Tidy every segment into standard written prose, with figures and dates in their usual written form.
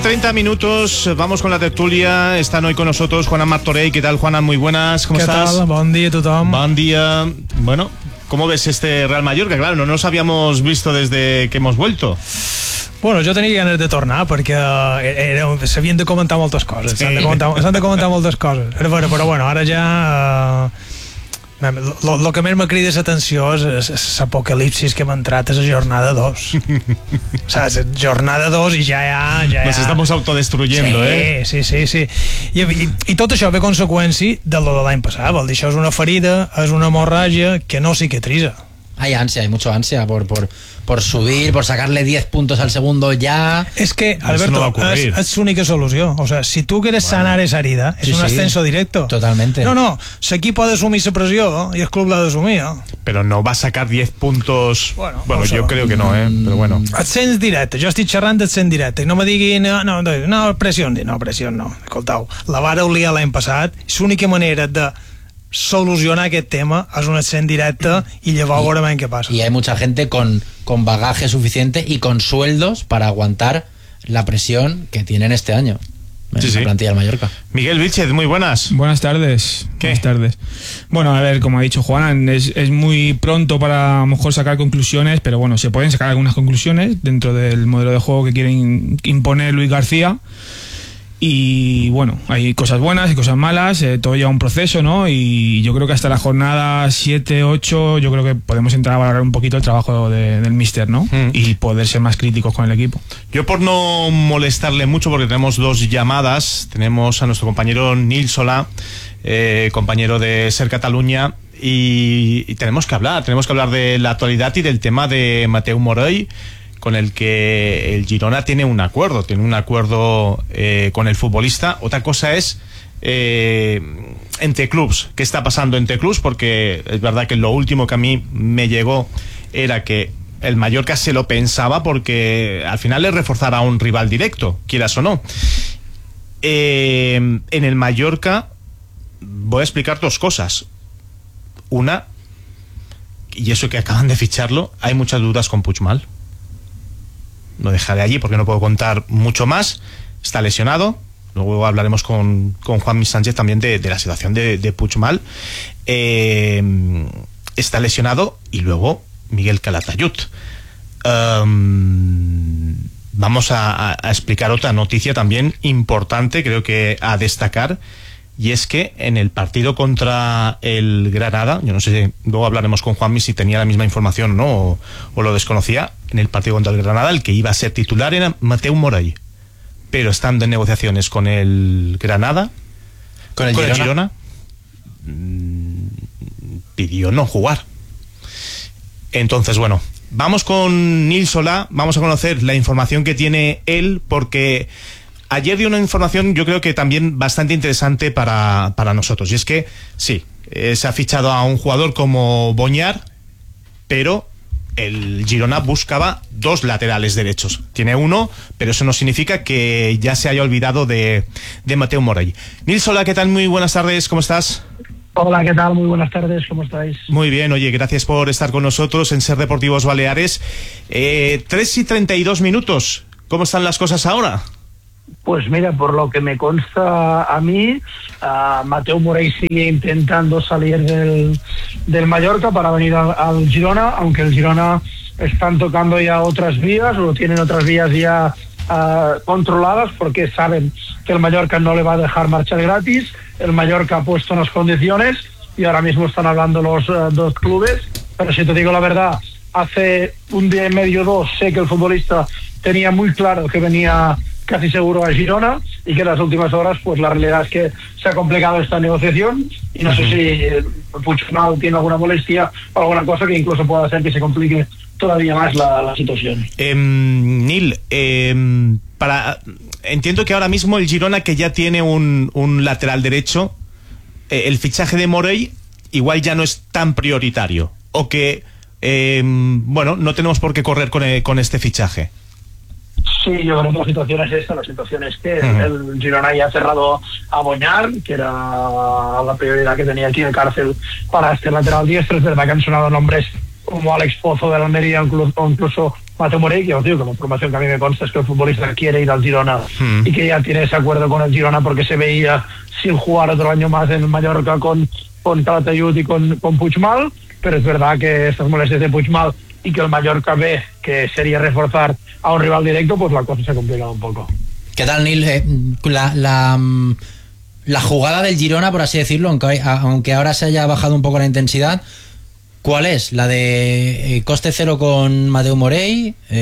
30 minutos, vamos con la tertulia. Están hoy con nosotros Juan Martorell. ¿Qué tal, Juan? Muy buenas, ¿cómo estás? ¿Qué tal? Buen día, tothom. Buen día. Bueno, ¿cómo ves este Real Mallorca? Claro, no nos habíamos visto desde que hemos vuelto. Bueno, jo tenia ganes de tornar perquè s'havien de comentar moltes coses. Sí. S'han de comentar moltes coses. Però bueno, ara ja... Lo que més me crida l'atenció és l'apocalipsis que hem entrat a la jornada 2. O sea, jornada 2 i ja... Nos estamos autodestruyendo, sí, Sí. I tot això ve conseqüència de lo de l'any passat. Vol dir, això és una ferida, és una hemorràgia que no cicatritza. Hay ansia, hay mucho ansia por subir, por sacarle 10 puntos al segundo ya. Es que, Alberto, es su única solución. O sea, si tú quieres sanar esa herida, es un ascenso directo. Totalmente. No, l'equip ha d'assumir la pressió i el club l'ha d'assumir. Pero no va a sacar 10 puntos. Bueno, yo creo que no, pero bueno. Ascens directe, jo estic xerrant d'ascens directe. I no me diguin, no, pressió no. Escoltau, la vara liar l'any passat, és l'única manera de solucionar aquest tema és un ascens directe y llavors veurem què passa. Y hay mucha gente con bagaje suficiente y con sueldos para aguantar la presión que tienen este año en la plantilla del Mallorca. Miguel Vilchez, muy buenas. Buenas tardes. ¿Qué? Buenas tardes. Bueno, a ver, como ha dicho Juan, es muy pronto para a lo mejor sacar conclusiones, pero bueno, se pueden sacar algunas conclusiones dentro del modelo de juego que quiere imponer Luis García. Y bueno, hay cosas buenas y cosas malas, todo lleva un proceso, ¿no? Y yo creo que hasta la jornada 7, 8, yo creo que podemos entrar a valorar un poquito el trabajo del míster, ¿no? Y poder ser más críticos con el equipo. Yo, por no molestarle mucho, porque tenemos dos llamadas, tenemos a nuestro compañero Nil Solà, compañero de Ser Catalunya, y tenemos que hablar de la actualidad y del tema de Mateu Morell, con el que el Girona tiene un acuerdo con el futbolista. Otra cosa es entre clubs, qué está pasando entre clubs, porque es verdad que lo último que a mí me llegó era que el Mallorca se lo pensaba porque al final le reforzará a un rival directo, quieras o no. En el Mallorca voy a explicar dos cosas. Una, y eso que acaban de ficharlo, hay muchas dudas con Puigmal. Lo dejaré allí porque no puedo contar mucho más. Está lesionado. Luego hablaremos con Juanmi Sánchez también de la situación de Puigmal. Está lesionado. Y luego Miguel Calatayud. Vamos a explicar otra noticia también importante, creo que a destacar. Y es que en el partido contra el Granada, yo no sé, luego hablaremos con Juanmi si tenía la misma información o no, o lo desconocía. En el partido contra el Granada, el que iba a ser titular era Mateu Morell, pero estando en negociaciones con el Granada, con el Girona, pidió no jugar. Entonces, bueno, vamos con Nil Solà, vamos a conocer la información que tiene él, porque ayer dio una información, yo creo que también bastante interesante para nosotros. Y es que, sí, se ha fichado a un jugador como Boñar, pero el Girona buscaba dos laterales derechos. Tiene uno, pero eso no significa que ya se haya olvidado de Mateu Morell. Nil Solà, ¿qué tal? Muy buenas tardes, ¿cómo estás? Hola, ¿qué tal? Muy buenas tardes, ¿cómo estáis? Muy bien, oye, gracias por estar con nosotros en Ser Deportivos Baleares. 3:32 minutos, ¿cómo están las cosas ahora? Pues mira, por lo que me consta a mí, Mateu Morell sigue intentando salir del Mallorca para venir al Girona, aunque el Girona están tocando ya otras vías, o tienen otras vías ya controladas, porque saben que el Mallorca no le va a dejar marchar gratis. El Mallorca ha puesto unas condiciones y ahora mismo están hablando los dos clubes, pero si te digo la verdad, hace un día y medio, dos, sé que el futbolista tenía muy claro que venía casi seguro a Girona y que en las últimas horas pues la realidad es que se ha complicado esta negociación y no sé si Puigmal tiene alguna molestia o alguna cosa que incluso pueda hacer que se complique todavía más la situación. Nil, entiendo que ahora mismo el Girona, que ya tiene un lateral derecho, el fichaje de Morell igual ya no es tan prioritario, o que bueno, no tenemos por qué correr con este fichaje. Sí, yo creo que la situación es esta. La situación es que el Girona ya ha cerrado a Boñar, que era la prioridad que tenía aquí en cárcel para este lateral diestro. Es verdad que han sonado nombres como Alex Pozo del Almería o incluso Mateu Morey, que ya os digo que la información que a mí me consta es que el futbolista quiere ir al Girona y que ya tiene ese acuerdo con el Girona porque se veía sin jugar otro año más en Mallorca con Calatayud y con Puigmal, pero es verdad que estas molestias de Puigmal y que el Mallorca ve que sería reforzar a un rival directo, pues la cosa se ha complicado un poco. ¿Qué tal, Neil? La jugada del Girona, por así decirlo, aunque ahora se haya bajado un poco la intensidad, ¿cuál es? ¿La de coste cero con Mateu Morey? Sí,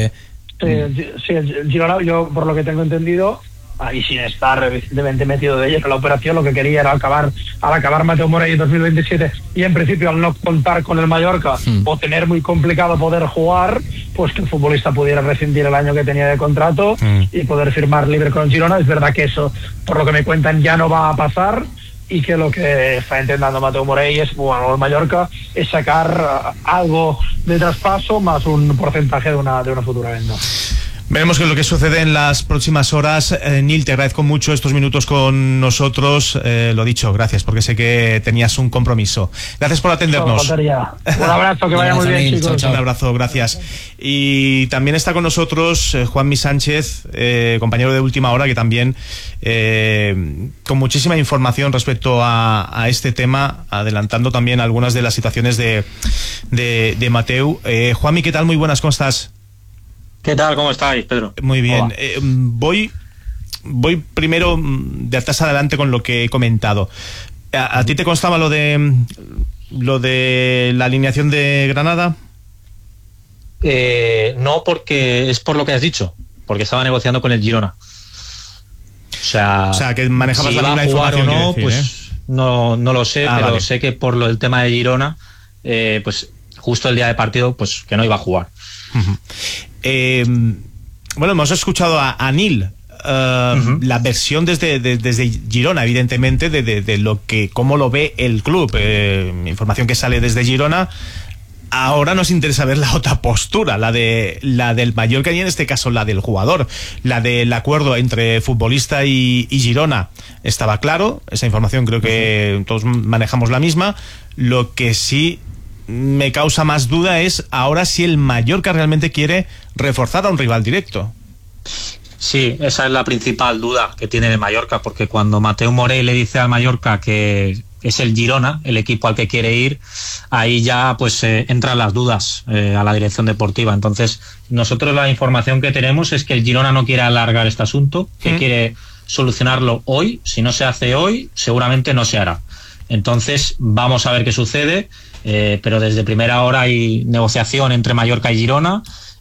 el Girona, yo por lo que tengo entendido, y sin estar evidentemente metido de ella en la operación, lo que quería era al acabar Mateu Morey en 2027 y en principio al no contar con el Mallorca o tener muy complicado poder jugar, pues que el futbolista pudiera rescindir el año que tenía de contrato y poder firmar libre con el Girona. Es verdad que eso, por lo que me cuentan, ya no va a pasar y que lo que está intentando Mateu Morey es, bueno, el Mallorca, es sacar algo de traspaso más un porcentaje de una futura venta. Veremos qué es lo que sucede en las próximas horas. Neil, te agradezco mucho estos minutos con nosotros. Lo dicho, gracias, porque sé que tenías un compromiso. Gracias por atendernos. Un abrazo, que vaya muy bien, chicos. Chao, chao. Un abrazo, gracias. Y también está con nosotros Juanmi Sánchez, compañero de Última Hora, que también con muchísima información respecto a este tema, adelantando también algunas de las situaciones de Mateu. Juanmi, ¿qué tal? Muy buenas, ¿cómo estás? ¿Qué tal? ¿Cómo estáis, Pedro? Muy bien. Voy primero de atrás adelante con lo que he comentado. ¿A ti te constaba lo de la alineación de Granada? No, porque es por lo que has dicho, porque estaba negociando con el Girona. O sea que manejabas si la misma información o no, decir, pues no lo sé, pero vale. Sé que por el tema de Girona, pues justo el día de partido, pues que no iba a jugar. Bueno, hemos escuchado a Neil, la versión desde Girona, evidentemente, de lo que cómo lo ve el club, información que sale desde Girona. Ahora nos interesa ver la otra postura, la del Mallorca y en este caso la del jugador, la del acuerdo entre futbolista y Girona. Estaba claro, esa información creo que todos manejamos la misma. Lo que sí me causa más duda es ahora si el Mallorca realmente quiere reforzar a un rival directo. Sí, esa es la principal duda que tiene el Mallorca, porque cuando Mateu Morey le dice al Mallorca que es el Girona el equipo al que quiere ir, ahí ya pues entran las dudas a la dirección deportiva. Entonces nosotros la información que tenemos es que el Girona no quiere alargar este asunto, que quiere solucionarlo hoy. Si no se hace hoy, seguramente no se hará. Entonces vamos a ver qué sucede, pero desde primera hora hay negociación entre Mallorca y Girona.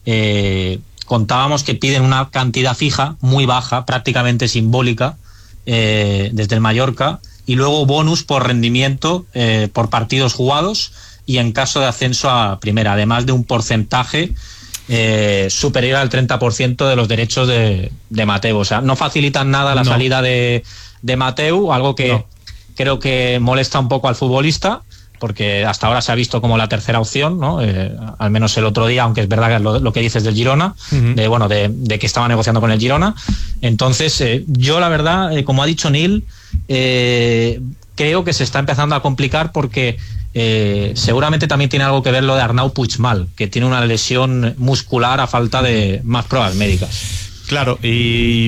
Contábamos que piden una cantidad fija, muy baja, prácticamente simbólica, desde el Mallorca, y luego bonus por rendimiento, por partidos jugados y en caso de ascenso a primera, además de un porcentaje superior al 30% de los derechos de Mateu. O sea, no facilitan nada la salida de Mateu, algo que creo que molesta un poco al futbolista, porque hasta ahora se ha visto como la tercera opción, ¿no? Al menos el otro día, aunque es verdad que lo que dices del Girona, de que estaba negociando con el Girona. Entonces, yo la verdad, como ha dicho Neil, creo que se está empezando a complicar porque seguramente también tiene algo que ver lo de Arnau Puigmal, que tiene una lesión muscular a falta de más pruebas médicas. Claro, y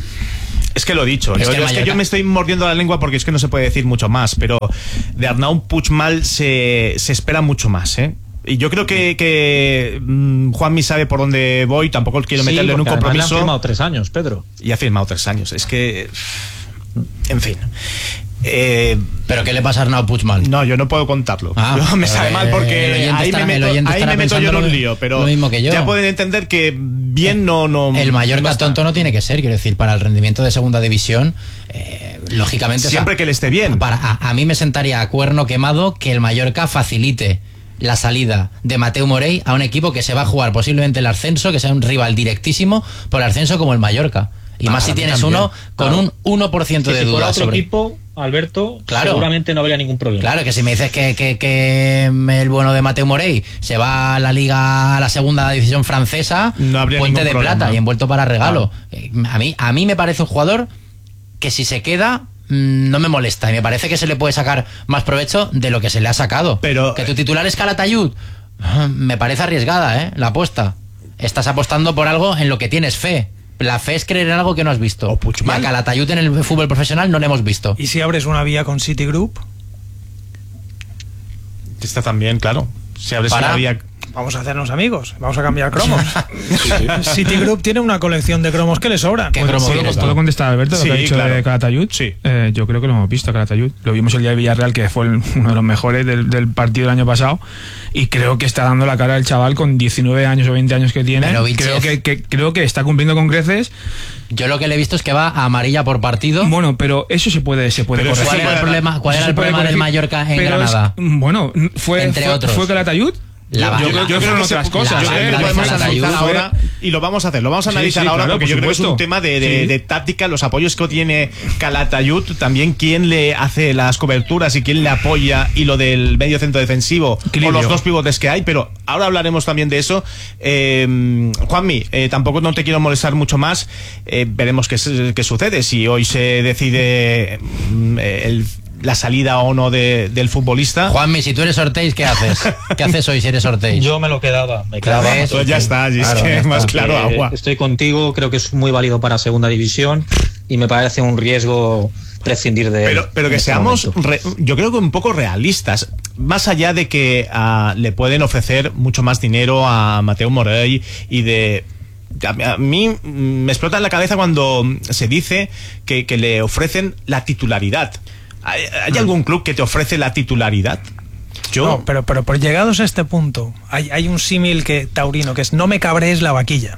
es que lo he dicho, es que yo me estoy mordiendo la lengua porque es que no se puede decir mucho más, pero de Arnau Puigmal se espera mucho más, ¿eh? Y yo creo que Juanmi sabe por dónde voy, tampoco quiero meterle en un compromiso. Le han firmado 3 años, Pedro. Y ha firmado 3 años, es que... En fin... ¿Pero qué le pasa a Arnau Puigmal? No, yo no puedo contarlo. Me sabe mal porque ahí me meto yo en un lío, pero lo mismo que yo. Ya pueden entender que bien no... El Mallorca tonto no tiene que ser, quiero decir, para el rendimiento de segunda división, lógicamente... Siempre que le esté bien. A mí me sentaría a cuerno quemado que el Mallorca facilite la salida de Mateu Morey a un equipo que se va a jugar posiblemente el ascenso, que sea un rival directísimo por el ascenso como el Mallorca. Y más si tienes uno con un 1% de duda sobre equipo, Alberto, seguramente no habría ningún problema. Claro, que si me dices que el bueno de Mateu Morey se va a la liga, a la segunda división francesa, no puente de plata y envuelto para regalo. A mí me parece un jugador que si se queda no me molesta y me parece que se le puede sacar más provecho de lo que se le ha sacado. Pero que tu titular es Calatayud, me parece arriesgada, la apuesta. estás apostando por algo en lo que tienes fe. La fe es creer en algo que no has visto. O Puigmal. Y a Calatayud en el fútbol profesional no le hemos visto. ¿Y si abres una vía con Citigroup? Está también, claro. Si abres Para. una vía... Vamos a hacernos amigos, vamos a cambiar cromos. Citigroup tiene una colección de cromos que le sobran. ¿Qué cromo quieres? ¿Puedo contestar, Alberto, lo Sí, que ha dicho claro. de Calatayud? Sí. Yo creo que lo hemos visto a Calatayud. Lo vimos el día de Villarreal, que fue uno de los mejores del partido del año pasado. Y creo que está dando la cara el chaval con 19 años o 20 años que tiene. Pero, Vilches, Creo que está cumpliendo con creces. Yo lo que le he visto es que va a amarilla por partido. Bueno, pero eso se puede Pero corregir. ¿Cuál era el problema, Eso se del puede corregir, Mallorca en pero Granada? Entre otros. ¿Fue Calatayud? Yo creo que otras se- cosas. yo creo que la lo podemos de analizar Calatayud ahora y lo vamos a hacer. Lo vamos a Sí, analizar sí, ahora claro, porque por yo creo que es un supuesto. tema Sí. de táctica, los apoyos que tiene Calatayud, también quién le hace las coberturas y quién le apoya y lo del medio centro defensivo Equilibrio. o los dos pivotes que hay, pero ahora hablaremos también de eso. Juanmi, tampoco no te quiero molestar mucho más. Veremos qué sucede. Si hoy se decide la salida o no del futbolista. Juanmi, si tú eres Ortiz, ¿qué haces? ¿Qué haces hoy si eres Ortiz? Yo me quedaba. Pues ya está, y es Claro, que ya más está. claro agua. Estoy contigo, creo que es muy válido para segunda división y me parece un riesgo prescindir de él. Pero que en este seamos, momento. yo creo que un poco realistas. Más allá de que le pueden ofrecer mucho más dinero a Mateu Morey y de... A mí me explota en la cabeza cuando se dice que le ofrecen la titularidad. ¿Hay algún club que te ofrece la titularidad? Yo... No, pero por llegados a este punto, hay un símil taurino que es no me cabrees la vaquilla.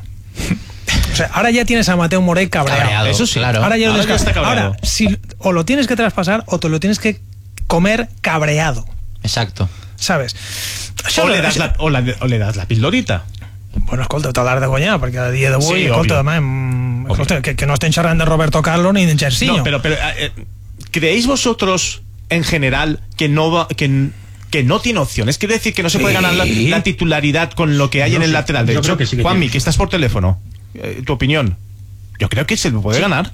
O sea, ahora ya tienes a Mateu Morey cabreado. Eso sí, claro. Ahora ya Ahora lo ya está cabreado. Ahora, o lo tienes que traspasar o te lo tienes que comer cabreado. Exacto. ¿Sabes? O le das la pildorita. Bueno, escolta, t'ho l'has de guanyar, perquè a dia d'avui, Sí, escolta, obvio. escolta, que no estem xerrant de Roberto Carlos ni de Chersinho. No, pero ¿creéis vosotros en general que no tiene opciones? Quiere decir que no se puede ganar la titularidad con lo que hay en el lateral derecho. creo que sí que Juanmi, tiene. que estás por teléfono. Tu opinión. Yo creo que se lo puede ganar.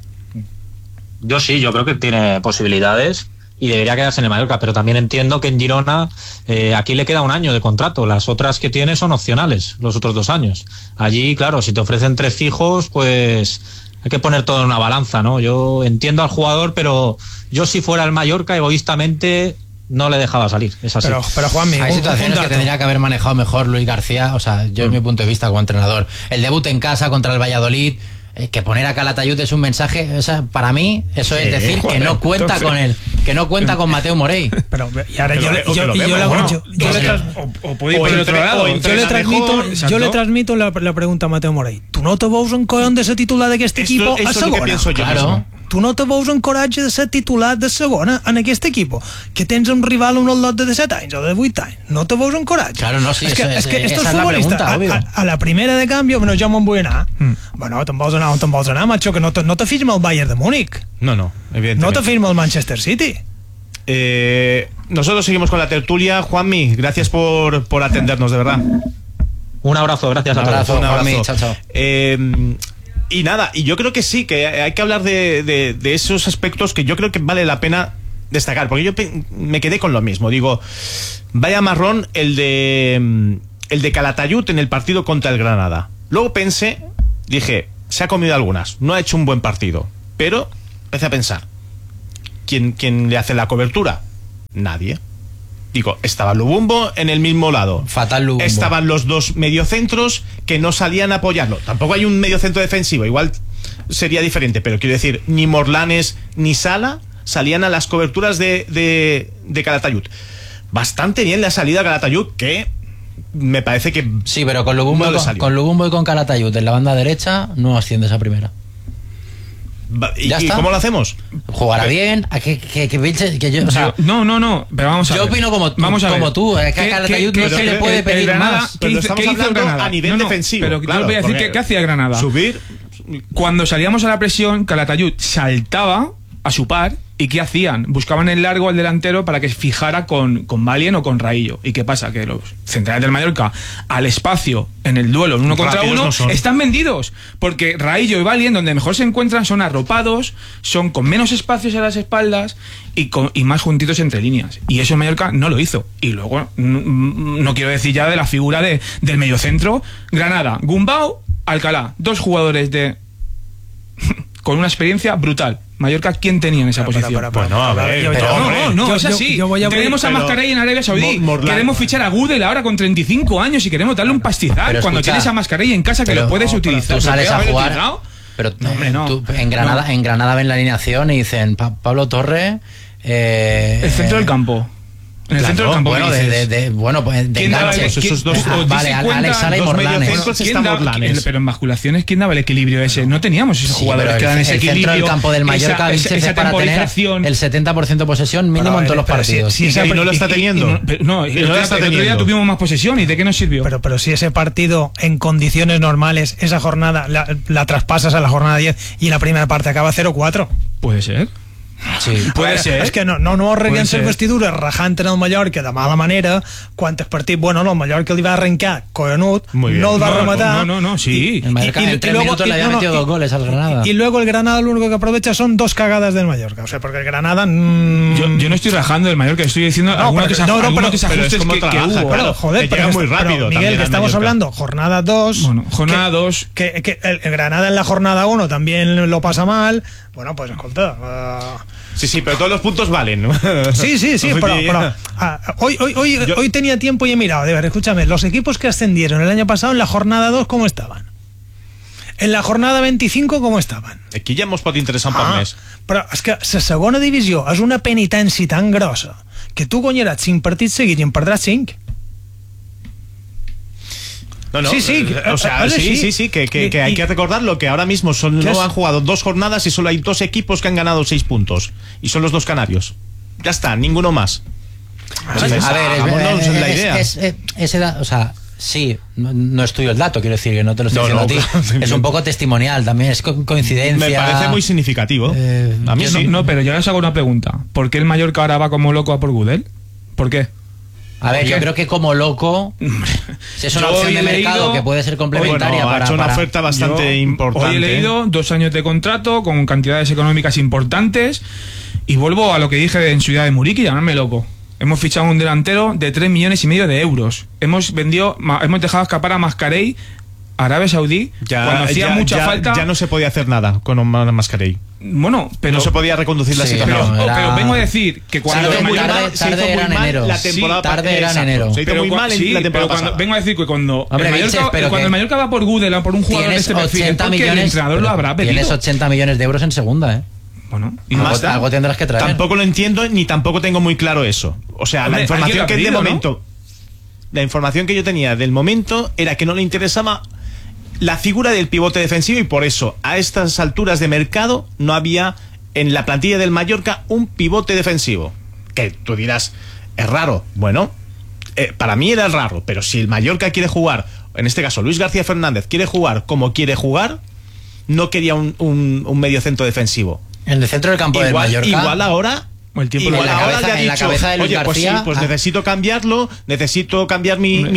Yo sí, yo creo que tiene posibilidades y debería quedarse en el Mallorca, pero también entiendo que en Girona aquí le queda un año de contrato, las otras que tiene son opcionales, los otros 2 años. Allí, claro, si te ofrecen 3 fijos, pues hay que poner todo en una balanza, ¿no? Yo entiendo al jugador, pero yo si fuera el Mallorca, egoístamente no le dejaba salir, es así. Pero Juanmi, Hay un situaciones que dato. tendría que haber manejado mejor Luis García, o sea, yo en mi punto de vista como entrenador. El debut en casa contra el Valladolid, que poner a Calatayud es un mensaje, o sea, para mí eso es decir que no cuenta con él, que no cuenta con Mateu Morey. Pero, y ahora Que yo lo le- ve- que yo- lo y yo vemos, le hago- bueno. yo le tras- O puede ir O por el entre- otro lado. o yo entrena le transmito, mejor, yo le transmito la pregunta a Mateu Morey. Tu no te veus en collon de ser titular d'aquest equip a Esto es lo que segona? pienso yo Claro. mismo. Tu no te veus en coratge de ser titular de segona en aquest equip, que tens un rival un lot de 17 anys o de 8 anys. No te veus en coratge. Claro, no, sí, eso es- estos esa es la futbolistes, pregunta, obvio. a la primera de canvi, bueno, jo me'n vull anar. Bueno, te'n vols anar on te'n vols anar, macho, que no te firma el Bayern de Múnich. No, evidentemente. No te firma el Manchester City. Nosotros seguimos con la tertulia. Juanmi, gracias por atendernos, de verdad. Un abrazo, gracias Un a todos. abrazo. Un abrazo. Juanmi, chao, chao. Y nada, y yo creo que sí, que hay que hablar de esos aspectos que yo creo que vale la pena destacar, porque yo me quedé con lo mismo. Digo, vaya marrón el de Calatayud en el partido contra el Granada. Luego dije, se ha comido algunas, no ha hecho un buen partido, pero empecé a pensar, ¿quién le hace la cobertura? Nadie. Digo, estaba Lubumbo en el mismo lado. Fatal Lubumbo. Estaban los dos mediocentros que no salían a apoyarlo. Tampoco hay un mediocentro defensivo, igual sería diferente, pero quiero decir, ni Morlanes ni Sala salían a las coberturas de Calatayud. Bastante bien la salida de Calatayud, que me parece que... Sí, pero con Lubumbo, no le y salió. con Lubumbo y con Calatayud en la banda derecha no asciendes a primera. ¿Y Ya está. cómo lo hacemos? Jugará bien, a que yo, o sea, No, pero vamos a yo ver. opino como tú, Vamos a ver. como tú, es que a Calatayud no se le puede pedir Granada, más. ¿Qué Pero hizo, estamos qué hizo el hablando Granada? a nivel defensivo, Pero claro, yo voy a decir porque ¿qué hacía el Granada? Subir... Cuando salíamos a la presión, Calatayud saltaba a su par. ¿Y qué hacían? Buscaban el largo al delantero para que se fijara con Valien o con Raillo. ¿Y qué pasa? Que los centrales del Mallorca, al espacio, en el duelo, en uno contra uno, están vendidos. Porque Raillo y Valien, donde mejor se encuentran, son arropados, son con menos espacios a las espaldas y más juntitos entre líneas. Y eso el Mallorca no lo hizo. Y luego, no quiero decir ya de la figura del mediocentro. Granada, Gumbau, Alcalá. 2 jugadores con una experiencia brutal. Mallorca, ¿quién tenía en esa posición? Bueno, a ver, no, es así. Tenemos a Mascarell en Arabia Saudí. Queremos fichar a Gudel ahora con 35 años y queremos darle un pastizal. Cuando tienes a Mascarell en casa que lo puedes utilizar. Tú sales a jugar. Pero tú, en Granada ven la alineación y dicen Pablo Torre. El centro del campo. En el centro del campo. Bueno, pues de enganche. Esos dos. Vale, Alex Sala y Morlanes. Pero en basculaciones, ¿quién daba el equilibrio ese? No teníamos esos jugadores que dan ese equilibrio. El centro del campo del Mallorca dice para tener el 70% de posesión mínimo en todos los partidos. Y no lo está teniendo. No, el otro día tuvimos más posesión. ¿Y de qué nos sirvió? Pero si ese partido en condiciones normales, esa jornada la traspasas a la jornada 10 y la primera parte acaba 0-4. Puede ser. Sí. Puede ser. És que no arrenquen les vestidures rajant en el Mallorca de mala manera. Quantes partits, bueno, el Mallorca li va arrencar collonut, no el va rematar. No, sí. El Mallorca en 3 minutos le había metido 2 goles al Granada. Y luego el Granada lo único que aprovecha son 2 cagadas del Mallorca. O sea, porque el Granada... Yo no estoy rajando del Mallorca, estoy diciendo algunos desajustes que hubo. Pero, joder, llega muy rápido. Miguel, que estamos hablando, jornada 2. Bueno, jornada 2. Que el Granada en la jornada 1 también lo pasa mal. Bueno, pues escolta... Sí, pero todos los puntos valen, ¿no? Sí, pero hoy tenía tiempo y he mirado. De ver, escúchame, los equipos que ascendieron el año pasado en la jornada 2, ¿cómo estaban? En la jornada 25, ¿cómo estaven? Aquí ja mos pot interessar un poc més. Però és que la segona divisió és una penitència tan grossa que tu guanyaràs 5 partits seguits i en perdràs 5. No, sí, o sea, sí, que hay que recordarlo, que ahora mismo no han jugado 2 jornadas y solo hay 2 equipos que han ganado 6 puntos. Y son los 2 canarios. Ya está, ninguno más. A ver, la idea. O sea, sí, no es tuyo el dato, quiero decir, que no te lo estoy diciendo a ti. Claro, es un poco testimonial también, es coincidencia. Me parece muy significativo. A mí sí. No, pero yo les hago una pregunta. ¿Por qué el Mallorca ahora va como loco a por Gudel? ¿Por qué? A ver, yo creo que como loco, si es una opción de mercado que puede ser complementaria ha hecho una oferta bastante importante. Hoy he leído 2 años de contrato con cantidades económicas importantes y vuelvo a lo que dije en Ciudad de Muriqui, llamarme loco. Hemos fichado un delantero de 3,5 millones de euros. Hemos dejado escapar a Mascarell a Arabia Saudí cuando hacía mucha falta. Ya no se podía hacer nada con Mascarell. Bueno, pero no se podía reconducir la situación. Pero vengo a decir que cuando tarde era en enero. Tarde era en enero. Se hizo muy mal en la temporada pasada. Vengo a decir que cuando el Mallorca va por Gudel a por un jugador de este perfil, es porque el entrenador lo habrá pedido. Tienes 80 millones de euros en segunda, Bueno, y algo tendrás que traer. Tampoco lo entiendo ni tampoco tengo muy claro eso. O sea, la información que de momento, la información que yo tenía del momento era que no le interesaba la figura del pivote defensivo y por eso a estas alturas de mercado no había en la plantilla del Mallorca un pivote defensivo. Que tú dirás, es raro. Bueno, para mí era raro, pero si el Mallorca quiere jugar, en este caso Luis García Fernández quiere jugar como quiere jugar, no quería un mediocentro defensivo. En el centro del campo del Mallorca. Igual ahora... en la cabeza de Luis García. Pues necesito cambiarlo, necesito cambiar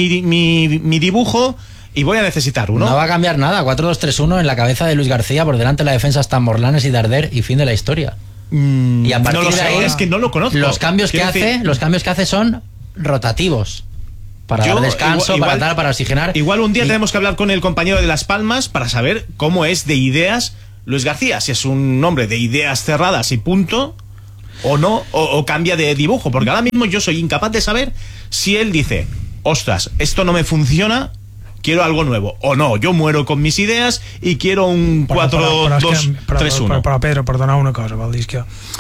mi dibujo y voy a necesitar uno. No va a cambiar nada, 4-2-3-1 en la cabeza de Luis García, por delante de la defensa están Morlanes y Darder y fin de la historia. Y a partir de ahí, es que no lo conozco. Los cambios que hace son rotativos. Para dar descanso, para oxigenar. Igual un día tenemos que hablar con el compañero de Las Palmas para saber cómo es de ideas Luis García, si es un hombre de ideas cerradas y punto, o no, o cambia de dibujo, porque ahora mismo yo soy incapaz de saber si él dice, ostras, esto no me funciona, quiero algo nuevo, o no, yo muero con mis ideas y quiero un 4-2-3-1. Però Pedro, perdona una cosa, vol dir, és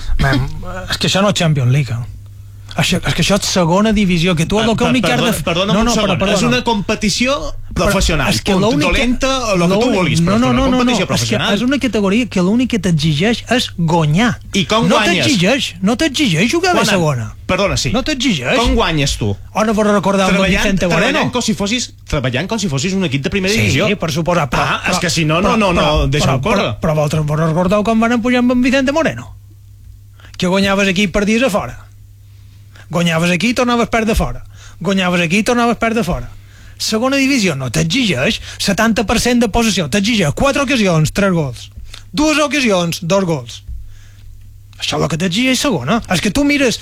que això no és Champions League. És que això és segona divisió, que tu el que únic que has de fer... Perdona un segon, és una competició professional, dolenta o el que tu vulguis, però és una competició professional. És una categoria que l'únic que t'exigeix és guanyar. I com guanyes? No t'exigeix jugar a segona. Perdona, sí. No t'exigeix. Com guanyes tu? Ara per recordar un Vicente Moreno. Treballant com si fossis un equip de primera divisió. Sí, per suposar. És que si no, deixa-ho córrer. Però vosaltres recordeu com van pujar amb en Vicente Moreno? que guanyaves aquí i perdies a fora. Guanyaves aquí i tornaves a perdre fora. Guanyaves aquí i tornaves a perdre fora. Segona divisió no t'exigeix 70% de possessió, t'exigeix 4 ocasions, 3 gols. 2 ocasions, 2 gols. Això és el que t'exigeix segona. És que tu mires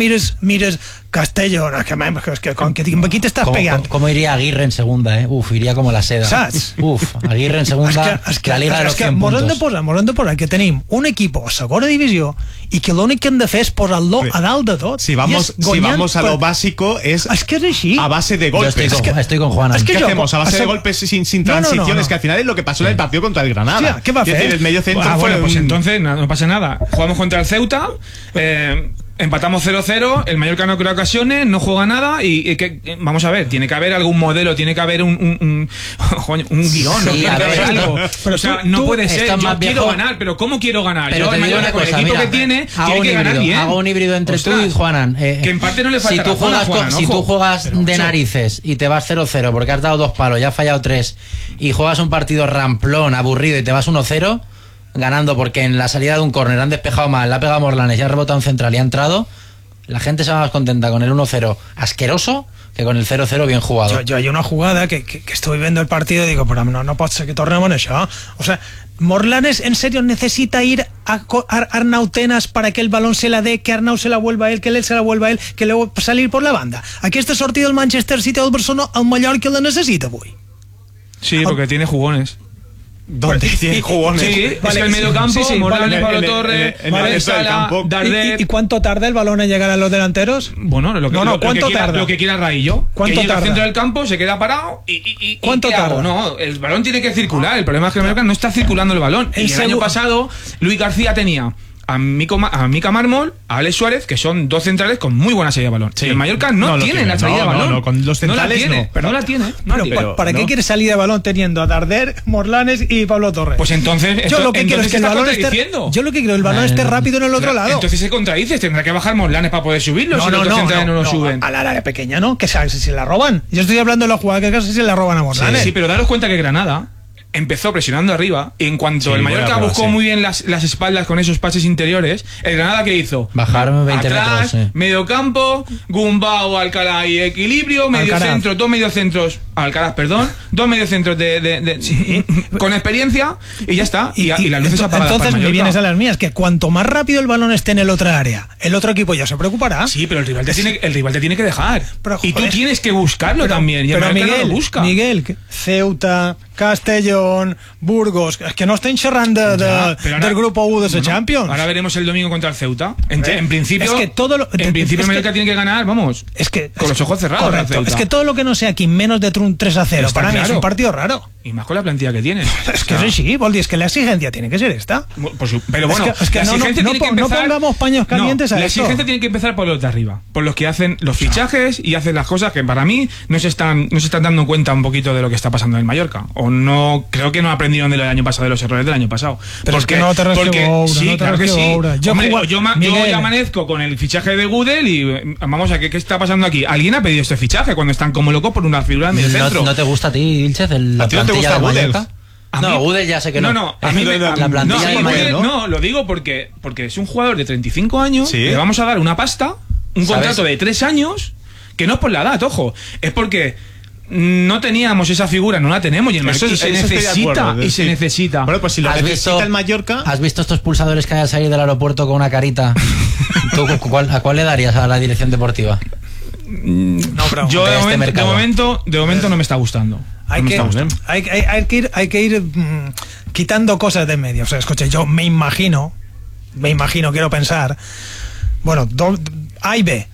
Castellón, es que con que aquí te estás pegando. ¿Cómo iría Aguirre en segunda, Uf, iría como la seda. ¿Sabes? Aguirre en segunda, la Liga de los 100 puntos. Mos hem de posar que tenim un equip a segona divisió i que l'únic que hem de fer és posar-lo a dalt de tot. Si vamos a lo básico es que és així. A base de golpes. Estoy con Juan. ¿Qué hacemos? A base de golpes sin transiciones, que al final es lo que pasó en el partido contra el Granada. Hostia, ¿qué va a hacer? El medio centro fue pues entonces no pasa nada. Jugamos contra el Ceuta, empatamos 0-0, el Mallorca no crea ocasiones, no juega nada y vamos a ver, tiene que haber algún modelo, tiene que haber un guión, sí, tiene que haber algo. Pero o sea, no puede ser, yo quiero ganar, pero ¿cómo quiero ganar? Pero yo el Mallorca con el equipo que tiene que ganar bien. Hago un híbrido entre tú y Juanan. Que en parte no le falta si tú juegas de narices y te vas 0-0 porque has dado 2 palos, ya has fallado 3 y juegas un partido ramplón, aburrido y te vas 1-0 ganando porque en la salida de un córner han despejado mal, la ha pegado Morlanes, ya ha rebotado en central y ha entrado, la gente se va más contenta con el 1-0 asqueroso que con el 0-0 bien jugado. Yo hay una jugada que estoy viendo el partido y digo, pero no pot ser que tornem en això. O sea, Morlanes en serio necesita ir a Arnau Tenas para que el balón se la dé, que Arnau se la vuelva a él, que él se la vuelva a él, que luego salir por la banda. Aquesta sortida del Manchester City o del Barcelona, el Mallorca la necesita avui. Sí, porque tiene jugones. ¿Dónde tiene jugones? Sí, vale, es que el medio campo, Morales, Pablo Torres, Sala, Darder. ¿Y cuánto tarda el balón en llegar a los delanteros? Bueno, lo que quiera Raillo. ¿Cuánto que llega tarda? al centro del campo, se queda parado y ¿cuánto ¿qué hago? tarda? No, el balón tiene que circular. El problema es que el Mallorca no está circulando el balón. Y el año pasado, Luis García tenía a Mica Mármol, a Alex Suárez, que son 2 centrales con muy buena salida de balón. Sí. El Mallorca no tiene la salida de balón. No, con los centrales no la tiene. Pero ¿para qué quiere salir de balón teniendo a Darder, Morlanes y Pablo Torres? Pues entonces yo lo que quiero es que el balón esté rápido en el otro lado. Entonces se contradice, tendrá que bajar Morlanes para poder subirlo si los otros centrales no lo suben. A la área pequeña no, que se la roban. Yo estoy hablando de la jugada que casi se la roban a Morlanes. Sí, pero daros cuenta que Granada empezó presionando arriba y en cuanto el Mallorca buscó muy bien las espaldas con esos pases interiores, el Granada ¿qué hizo? Bajaron 20 atrás, metros, medio campo, Gumbau, Alcalá y equilibrio, medio centro, 2 mediocentros, Alcaraz, perdón, 2 mediocentros con experiencia y ya está, y las luces apagadas. Entonces me vienes a las mías, que cuanto más rápido el balón esté en el otra área, el otro equipo ya se preocupará. Sí, pero el rival te tiene que dejar. Pero, y tú tienes que buscarlo también, y el Mallorca no lo busca. Miguel, Ceuta, Castellón, Burgos, es que no estén xerrant del grupo 1 de ese Champions. Ahora veremos el domingo contra el Ceuta. En principio, es que en principio Mallorca tiene que ganar, vamos, con los ojos cerrados. Correcto, es que todo lo que no sea aquí menos de un 3-0 para mí es un partido raro. Y más con la plantilla que tiene. Es que sí, Voldi, es que la exigencia tiene que ser esta. Pero bueno, es que no pongamos paños calientes a esto. La exigencia tiene que empezar por los de arriba, por los que hacen los fichajes y hacen las cosas que para mí no se están dando cuenta un poquito de lo que está pasando en el Mallorca. O no, creo que no aprendieron del año pasado, de los errores del año pasado. Pero es que no te resquebraura, sí, claro que sí. Yo Miguel, amanezco con el fichaje de Gudel y vamos a ¿qué está pasando aquí? ¿Alguien ha pedido este fichaje cuando están como locos por una figura en el centro? ¿No te gusta a ti, Vilchez, la plantilla de Mallorca? No, Gudel ya sé que no. A mí la plantilla de Mallorca. No, lo digo porque es un jugador de 35 años, le vamos a dar una pasta, un contrato de 3 años, que no es por la edad, ojo, es porque no teníamos esa figura, no la tenemos y se necesita. Bueno, pues si lo necesita el Mallorca. ¿Has visto estos pulsadores que hay al salir del aeropuerto con una carita? ¿Tú, ¿a cuál le darías a la dirección deportiva? No, pero yo de momento no me está gustando. Hay que ir quitando cosas de medio. O sea, escucha, yo me imagino, quiero pensar, bueno, A y B.